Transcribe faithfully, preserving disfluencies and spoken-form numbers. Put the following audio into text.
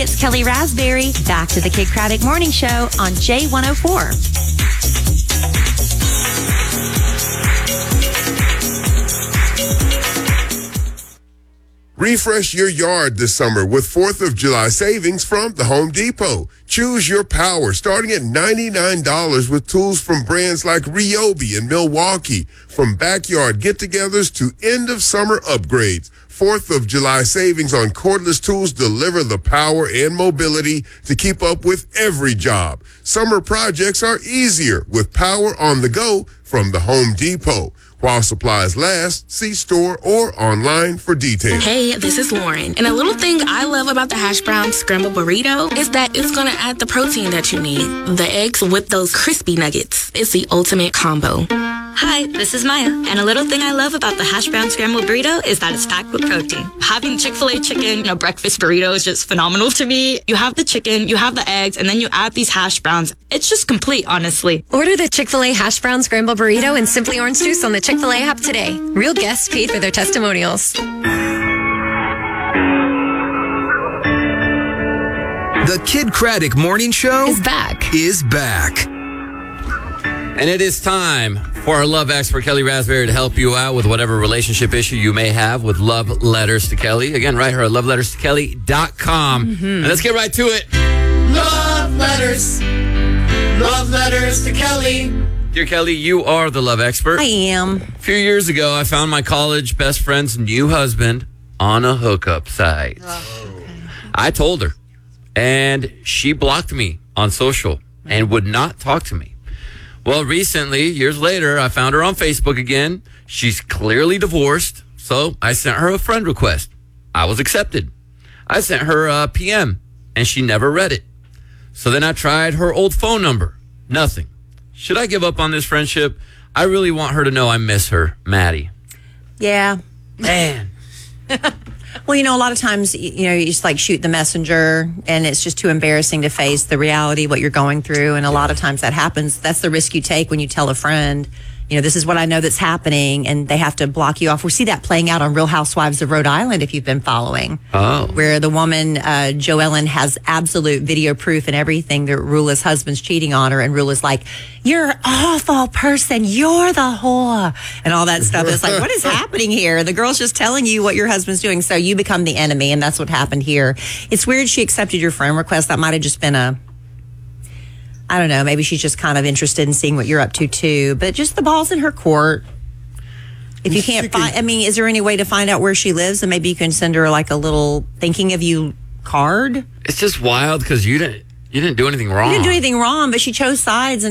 it's Kelly Raspberry. Back to the Kid Craddock Morning Show on J one oh four. Refresh your yard this summer with fourth of July savings from the Home Depot. Choose your power starting at ninety-nine dollars with tools from brands like Ryobi and Milwaukee. From backyard get-togethers to end-of-summer upgrades, fourth of July savings on cordless tools deliver the power and mobility to keep up with every job. Summer projects are easier with power on the go from the Home Depot. While supplies last, see store or online for details. Hey, this is Lauren. And a little thing I love about the hash brown scrambled burrito is that it's going to add the protein that you need. The eggs with those crispy nuggets. It's the ultimate combo. Hi, this is Maya. And a little thing I love about the hash brown scrambled burrito is that it's packed with protein. Having Chick-fil-A chicken, you know, breakfast burrito is just phenomenal to me. You have the chicken, you have the eggs, and then you add these hash browns. It's just complete, honestly. Order the Chick-fil-A hash brown scrambled burrito and Simply Orange Juice on the Chick-fil-A app today. Real guests paid for their testimonials. The Kid Craddock Morning Show is back. Is back. And it is time for our love expert, Kelly Raspberry, to help you out with whatever relationship issue you may have with Love Letters to Kelly. Again, write her at love letters to kelly dot com. Mm-hmm. And let's get right to it. Love letters. Love letters to Kelly. Dear Kelly, you are the love expert. I am. A few years ago, I found my college best friend's new husband on a hookup site. Oh, okay. I told her, and she blocked me on social and would not talk to me. Well, recently, years later, I found her on Facebook again. She's clearly divorced, so I sent her a friend request. I was accepted. I sent her a P M, and she never read it. So then I tried her old phone number. Nothing. Should I give up on this friendship? I really want her to know I miss her, Maddie. Yeah. Man. Well, you know, a lot of times, you know, you just like shoot the messenger and it's just too embarrassing to face the reality, what you're going through. And a lot of times that happens. That's the risk you take when you tell a friend, you know, this is what I know that's happening, and they have to block you off. We see that playing out on Real Housewives of Rhode Island, if you've been following. Oh. Where the woman, uh, Joellen, has absolute video proof and everything that Rula's husband's cheating on her, and Rula's like, you're an awful person, you're the whore, and all that stuff. It's like, what is happening here? The girl's just telling you what your husband's doing, so you become the enemy, and that's what happened here. It's weird she accepted your friend request. That might have just been a... I don't know, maybe she's just kind of interested in seeing what you're up to, too. But just the ball's in her court. If you can't find, I mean, is there any way to find out where she lives? And maybe you can send her like a little thinking of you card? It's just wild because you didn't, you didn't do anything wrong. You didn't do anything wrong, but she chose sides. And